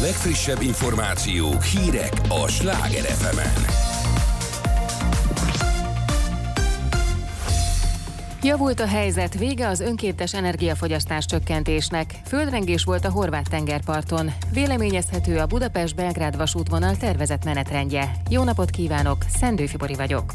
legfrissebb információk, hírek a Sláger FM-en. Javult a helyzet, vége az önkéntes energiafogyasztás csökkentésnek. Földrengés volt a horvát tengerparton. Véleményezhető a Budapest-Belgrád vasútvonal tervezett menetrendje. Jó napot kívánok, Szendő Fibori vagyok.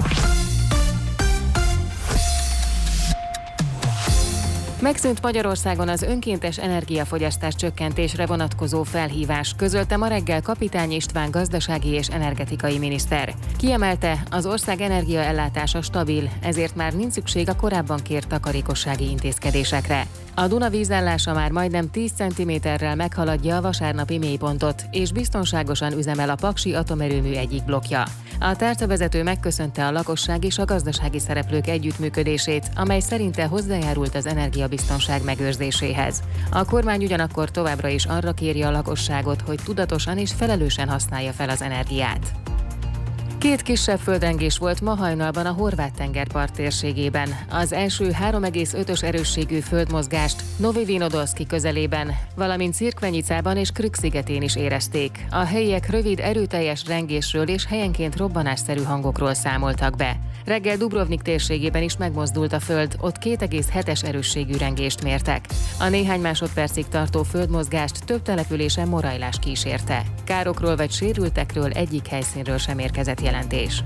Megszűnt Magyarországon az önkéntes energiafogyasztás csökkentésre vonatkozó felhívás, közölte ma reggel Kapitány István gazdasági és energetikai miniszter. Kiemelte, az ország energiaellátása stabil, ezért már nincs szükség a korábban kért takarékossági intézkedésekre. A Duna vízállása már majdnem 10 cm-rel meghaladja a vasárnapi mélypontot, és biztonságosan üzemel a Paksi atomerőmű egyik blokkja. A tárcavezető megköszönte a lakosság és a gazdasági szereplők együttműködését, amely szerinte hozzájárult az energiabiztonság megőrzéséhez. A kormány ugyanakkor továbbra is arra kéri a lakosságot, hogy tudatosan és felelősen használja fel az energiát. 2 kisebb földrengés volt ma hajnalban a horvát tengerpart térségében. Az első 3,5-ös erősségű földmozgást Novi Vinodolski közelében, valamint Cirkvenyicában és Krk szigetén is érezték. A helyiek rövid, erőteljes rengésről és helyenként robbanásszerű hangokról számoltak be. Reggel Dubrovnik térségében is megmozdult a föld, ott 2,7-es erősségű rengést mértek. A néhány másodpercig tartó földmozgást több településen morajlás kísérte. Károkról vagy sérültekről egyik helyszínről sem érkezett jelentés.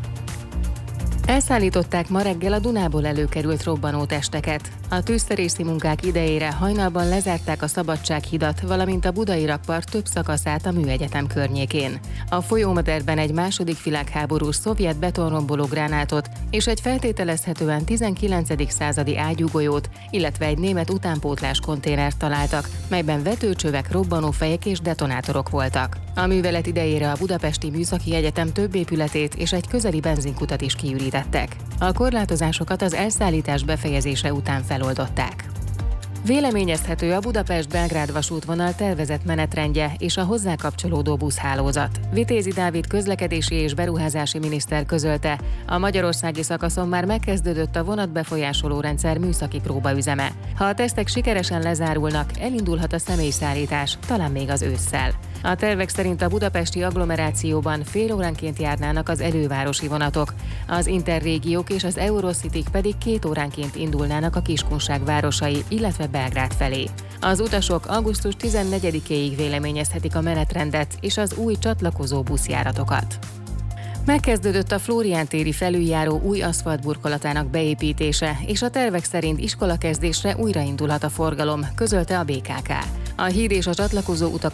Elszállították ma reggel a Dunából előkerült robbanótesteket. A tűzszerészi munkák idejére hajnalban lezárták a Szabadsághidat, valamint a Budai rakpart több szakaszát a Műegyetem környékén. A folyómederben egy második világháborús szovjet betonromboló gránátot és egy feltételezhetően 19. századi ágyúgolyót, illetve egy német utánpótlás konténert találtak, melyben vetőcsövek, robbanófejek és detonátorok voltak. A művelet idejére a Budapesti Műszaki Egyetem több épületét és egy közeli benzinkutat is kiürítettek. A korlátozásokat az elszállítás befejezése után feloldották. Véleményezhető a Budapest-Belgrád vasútvonal tervezett menetrendje és a hozzá kapcsolódó buszhálózat. Vitézi Dávid közlekedési és beruházási miniszter közölte, a magyarországi szakaszon már megkezdődött a vonatbefolyásoló rendszer műszaki próbaüzeme. Ha a tesztek sikeresen lezárulnak, elindulhat a személyszállítás, talán még az ősszel. A tervek szerint a budapesti agglomerációban fél óránként járnának az elővárosi vonatok, az interrégiók és az Eurocityk pedig 2 óránként indulnának a Kiskunság városai, illetve Belgrád felé. Az utasok augusztus 14-éig véleményezhetik a menetrendet és az új csatlakozó buszjáratokat. Megkezdődött a Flórián téri felüljáró új aszfaltburkolatának beépítése, és a tervek szerint iskolakezdésre újraindulhat a forgalom, közölte a BKK. A híd és a csatlakozó utak